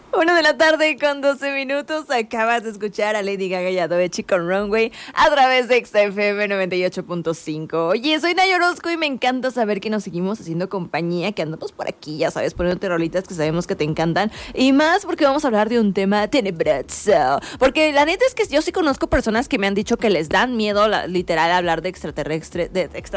1 de la tarde con 12 minutos. Acabas de escuchar a Lady Gaga y a Doechii con Runway a través de XFM 98.5. Oye, soy Nayo Orozco y me encanta saber que nos seguimos haciendo compañía, que andamos por aquí, ya sabes, poniéndote rolitas que sabemos que te encantan. Y más porque vamos a hablar de un tema tenebroso. Porque la neta es que yo sí conozco personas que me han dicho que les dan miedo, literal, hablar de extraterrestres,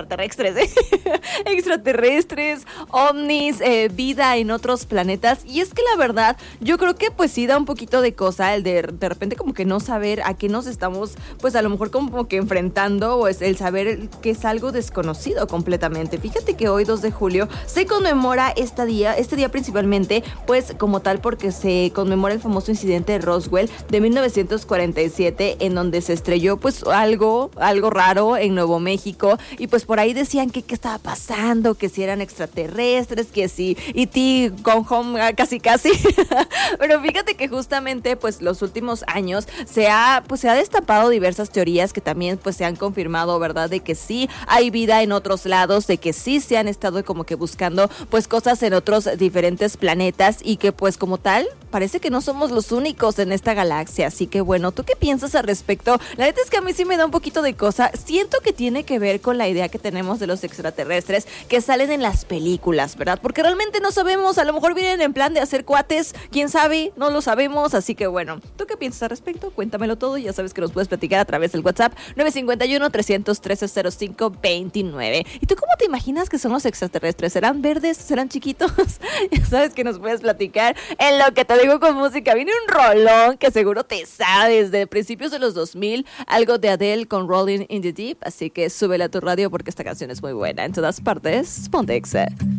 extraterrestres, ovnis, vida en otros planetas. Y es que la verdad, yo creo que pues sí da un poquito de cosa el de repente como que no saber a qué nos estamos pues a lo mejor como que enfrentando, o es el saber que es algo desconocido completamente. Fíjate que hoy 2 de julio se conmemora este día principalmente pues como tal porque se conmemora el famoso incidente de Roswell de 1947, en donde se estrelló pues algo raro en Nuevo México, y pues por ahí decían que qué estaba pasando, que si eran extraterrestres, que si E.T. Gone Home casi pero fíjate que justamente pues los últimos años se ha destapado diversas teorías que también pues se han confirmado, ¿verdad? De que sí hay vida en otros lados, de que sí se han estado como que buscando pues cosas en otros diferentes planetas, y que pues como tal parece que no somos los únicos en esta galaxia. Así que bueno, ¿tú qué piensas al respecto? La neta es que a mí sí me da un poquito de cosa. Siento que tiene que ver con la idea que tenemos de los extraterrestres que salen en las películas, ¿verdad? Porque realmente no sabemos, a lo mejor vienen en plan de hacer cuates, quién sabe, no lo sabemos. Así que bueno, ¿tú qué piensas al respecto? Cuéntamelo todo, ya sabes que nos puedes platicar a través del WhatsApp 951-313-0529. ¿Y tú cómo te imaginas que son los extraterrestres? ¿Serán verdes? ¿Serán chiquitos? Ya sabes que nos puedes platicar en lo que te digo con música. Viene un rolón que seguro te sabes de principios de los 2000, algo de Adele con Rolling in the Deep, así que súbele a tu radio porque esta canción es muy buena. En todas partes, ponte Exa.